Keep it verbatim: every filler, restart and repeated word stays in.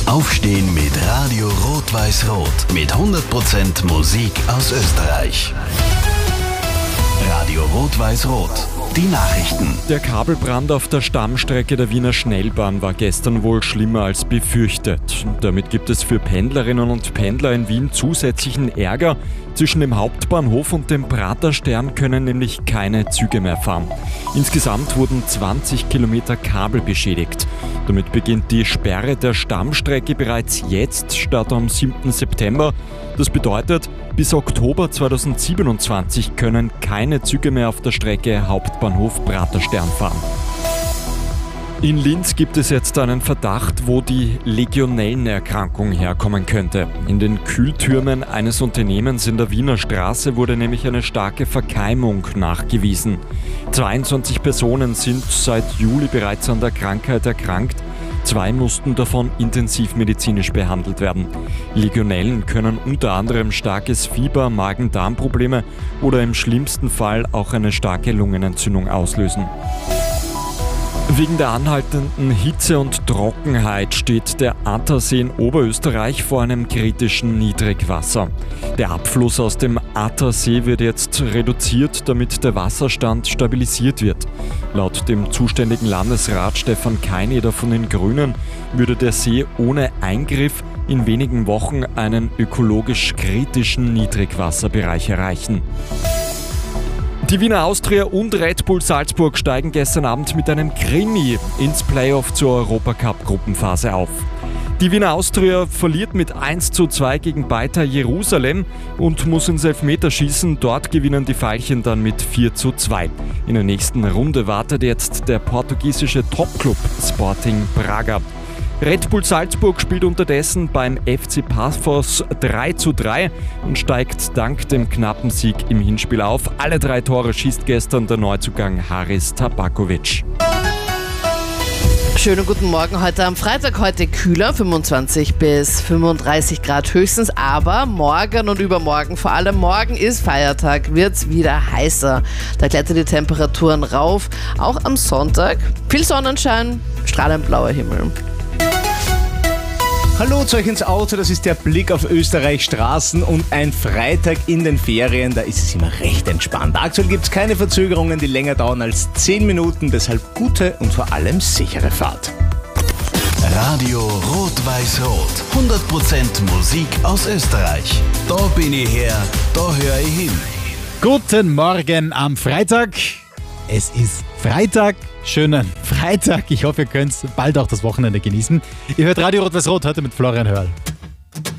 Aufstehen mit Radio Rot-Weiß-Rot. Mit hundert Prozent Musik aus Österreich. Radio Rot-Weiß-Rot. Die Nachrichten. Der Kabelbrand auf der Stammstrecke der Wiener Schnellbahn war gestern wohl schlimmer als befürchtet. Damit gibt es für Pendlerinnen und Pendler in Wien zusätzlichen Ärger. Zwischen dem Hauptbahnhof und dem Praterstern können nämlich keine Züge mehr fahren. Insgesamt wurden zwanzig Kilometer Kabel beschädigt. Damit beginnt die Sperre der Stammstrecke bereits jetzt statt am siebten September. Das bedeutet, bis Oktober zweitausendsiebenundzwanzig können keine Züge mehr auf der Strecke Hauptbahnhof Praterstern fahren. In Linz gibt es jetzt einen Verdacht, wo die Legionellenerkrankung herkommen könnte. In den Kühltürmen eines Unternehmens in der Wiener Straße wurde nämlich eine starke Verkeimung nachgewiesen. zweiundzwanzig Personen sind seit Juli bereits an der Krankheit erkrankt. Zwei mussten davon intensivmedizinisch behandelt werden. Legionellen können unter anderem starkes Fieber, Magen-Darm-Probleme oder im schlimmsten Fall auch eine starke Lungenentzündung auslösen. Wegen der anhaltenden Hitze und Trockenheit steht der Attersee in Oberösterreich vor einem kritischen Niedrigwasser. Der Abfluss aus dem Attersee wird jetzt reduziert, damit der Wasserstand stabilisiert wird. Laut dem zuständigen Landesrat Stefan Keineder von den Grünen würde der See ohne Eingriff in wenigen Wochen einen ökologisch kritischen Niedrigwasserbereich erreichen. Die Wiener Austria und Red Bull Salzburg steigen gestern Abend mit einem Krimi ins Playoff zur Europacup-Gruppenphase auf. Die Wiener Austria verliert mit eins zu zwei gegen Beitar Jerusalem und muss ins Elfmeterschießen. Dort gewinnen die Veilchen dann mit vier zu zwei. In der nächsten Runde wartet jetzt der portugiesische Topclub Sporting Braga. Red Bull Salzburg spielt unterdessen beim F C Paphos drei zu drei und steigt dank dem knappen Sieg im Hinspiel auf. Alle drei Tore schießt gestern der Neuzugang Haris Tabakovic. Schönen guten Morgen heute am Freitag. Heute kühler, fünfundzwanzig bis fünfunddreißig Grad höchstens. Aber morgen und übermorgen, vor allem morgen ist Feiertag, wird es wieder heißer. Da klettern die Temperaturen rauf. Auch am Sonntag viel Sonnenschein, strahlend blauer Himmel. Hallo zu euch ins Auto, das ist der Blick auf Österreichs Straßen und ein Freitag in den Ferien, da ist es immer recht entspannt. Aktuell gibt es keine Verzögerungen, die länger dauern als zehn Minuten, deshalb gute und vor allem sichere Fahrt. Radio Rot-Weiß-Rot. hundert Prozent Musik aus Österreich. Da bin ich her, da höre ich hin. Guten Morgen am Freitag. Es ist Freitag. Schönen Freitag. Ich hoffe, ihr könnt bald auch das Wochenende genießen. Ihr hört Radio Rot-Weiß-Rot heute mit Florian Hörl.